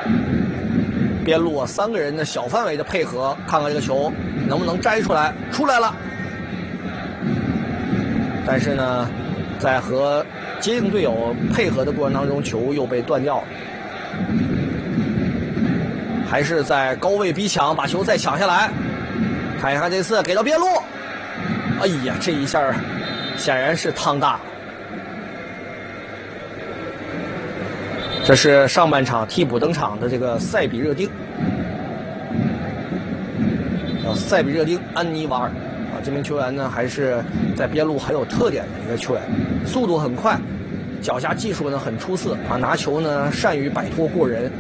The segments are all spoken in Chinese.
边路啊，3个人的小范围的配合，看看这个球能不能摘出来，出来了。但是呢，在和接应队友配合的过程当中，球又被断掉了。还是在高位逼抢，把球再抢下来。看一看这次给到边路，哎呀，这一下显然是烫大了。这是上半场替补登场的这个塞比热丁，塞比热丁安尼瓦尔啊，这名球员呢还是在边路很有特点的一个球员，速度很快，脚下技术呢很出色啊，拿球呢善于摆脱过人。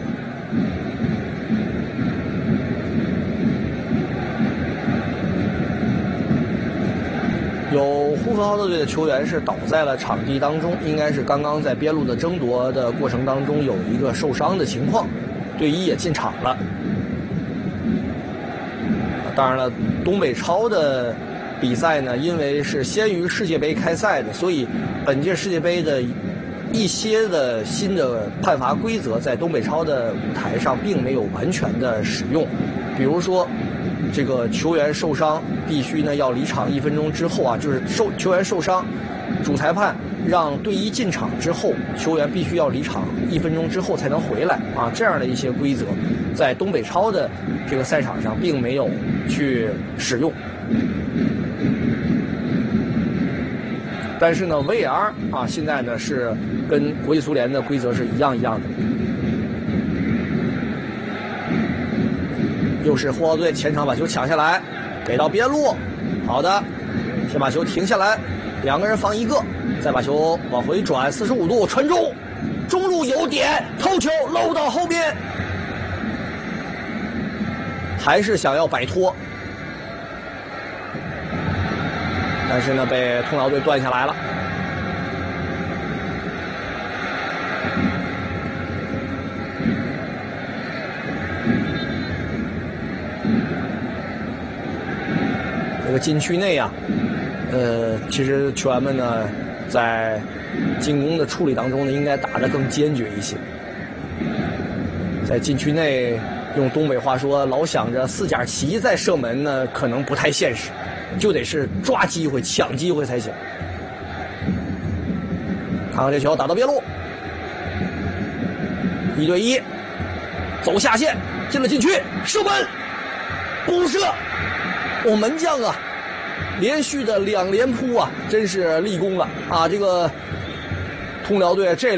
有呼和浩特队的球员是倒在了场地当中，应该是刚刚在边路的争夺的过程当中有一个受伤的情况，队医也进场了。当然了，东北超的比赛呢，因为是先于世界杯开赛的，所以本届世界杯的一些的新的判罚规则在东北超的舞台上并没有完全的使用，比如说这个球员受伤必须呢要离场1分钟之后啊，就是球员受伤，主裁判让队医进场之后，球员必须要离场1分钟之后才能回来啊，这样的一些规则在东北超的这个赛场上并没有去使用。但是呢 ，VAR 啊，现在呢是跟国际足联的规则是一样的。又是呼和浩特队前场把球抢下来，给到边路，好的，先把球停下来，2个人防1个，再把球往回转45度传中，中路有点头球漏到后面，还是想要摆脱，但是呢被通辽队断下来了。这个禁区内啊，其实球员们呢，在进攻的处理当中呢，应该打得更坚决一些。在禁区内，用东北话说，老想着4甲旗在射门呢，可能不太现实，就得是抓机会、抢机会才行。看看这球打到边路，1对1，走下线，进了禁区，射门，补射。门将啊，连续的2连扑啊，真是立功了啊！这个通辽队这